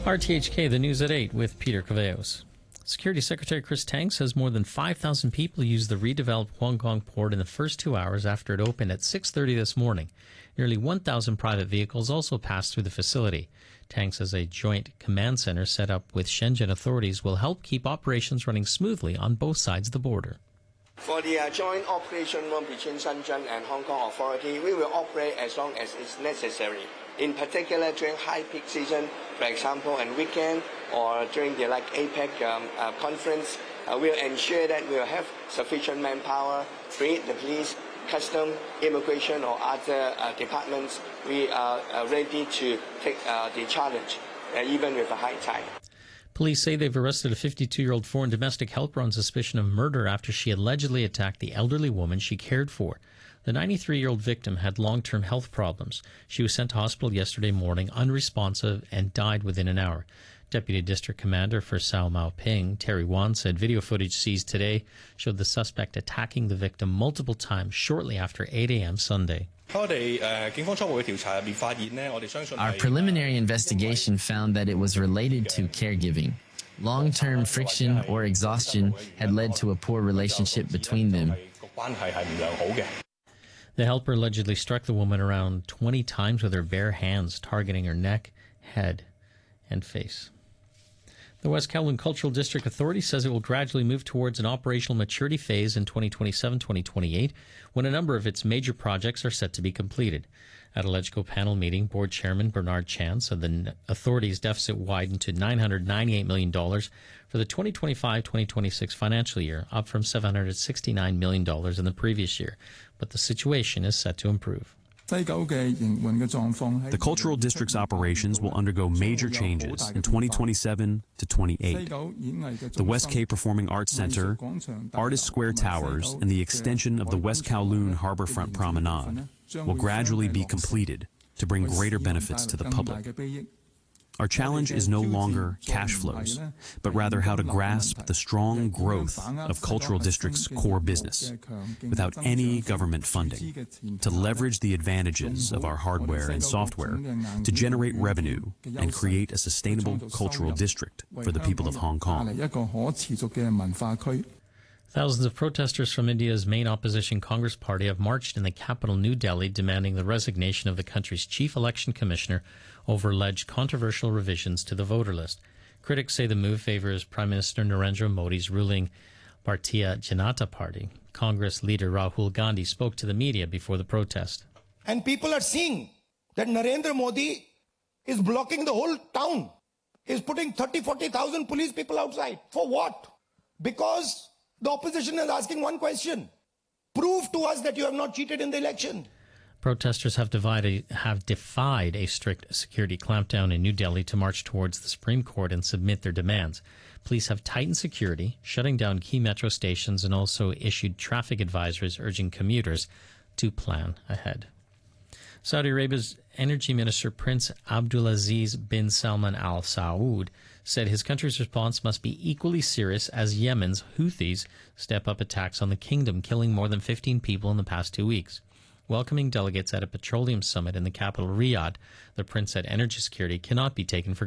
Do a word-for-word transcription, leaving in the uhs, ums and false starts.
R T H K, the news at eight with Peter Caveos. Security Secretary Chris Tang says more than five thousand people used the redeveloped Hong Kong port in the first two hours after it opened at six thirty this morning. Nearly one thousand private vehicles also passed through the facility. Tang says a joint command center set up with Shenzhen authorities will help keep operations running smoothly on both sides of the border. For the uh, joint operation room between Shenzhen and Hong Kong authority, we will operate as long as it's necessary. In particular, during high peak season, for example, and weekend, or during the like APEC um, uh, conference, uh, we'll ensure that we'll have sufficient manpower, be it the police, custom, immigration, or other uh, departments. We are uh, ready to take uh, the challenge, uh, even with a high tide. Police say they've arrested a fifty-two-year-old foreign domestic helper on suspicion of murder after she allegedly attacked the elderly woman she cared for. The ninety-three-year-old victim had long-term health problems. She was sent to hospital yesterday morning, unresponsive, and died within an hour. Deputy District Commander for Sao Mau Ping, Terry Wan, said video footage seized today showed the suspect attacking the victim multiple times shortly after eight a.m. Sunday. Our preliminary investigation found that it was related to caregiving. Long-term friction or exhaustion had led to a poor relationship between them. The helper allegedly struck the woman around twenty times with her bare hands, targeting her neck, head, and face. The West Kowloon Cultural District Authority says it will gradually move towards an operational maturity phase in twenty twenty-seven to twenty twenty-eight, when a number of its major projects are set to be completed. At a LegCo panel meeting, Board Chairman Bernard Chan said the authority's deficit widened to nine hundred ninety-eight million dollars for the twenty twenty-five twenty twenty-six financial year, up from seven hundred sixty-nine million dollars in the previous year. But the situation is set to improve. The Cultural District's operations will undergo major changes in twenty twenty-seven to twenty-eight. The West K Performing Arts Center, Artist Square Towers, and the extension of the West Kowloon Harborfront Promenade will gradually be completed to bring greater benefits to the public. Our challenge is no longer cash flows, but rather how to grasp the strong growth of Cultural District's core business without any government funding, to leverage the advantages of our hardware and software to generate revenue and create a sustainable cultural district for the people of Hong Kong. Thousands of protesters from India's main opposition Congress Party have marched in the capital, New Delhi, demanding the resignation of the country's chief election commissioner over alleged controversial revisions to the voter list. Critics say the move favors Prime Minister Narendra Modi's ruling Bharatiya Janata Party. Congress leader Rahul Gandhi spoke to the media before the protest. And people are seeing that Narendra Modi is blocking the whole town. He's putting thirty, forty thousand police people outside. For what? Because the opposition is asking one question. Prove to us that you have not cheated in the election. Protesters have, divided, have defied a strict security clampdown in New Delhi to march towards the Supreme Court and submit their demands. Police have tightened security, shutting down key metro stations, and also issued traffic advisories urging commuters to plan ahead. Saudi Arabia's Energy Minister Prince Abdulaziz bin Salman Al Saud said his country's response must be equally serious as Yemen's Houthis step up attacks on the kingdom, killing more than fifteen people in the past two weeks. Welcoming delegates at a petroleum summit in the capital, Riyadh, the prince said energy security cannot be taken for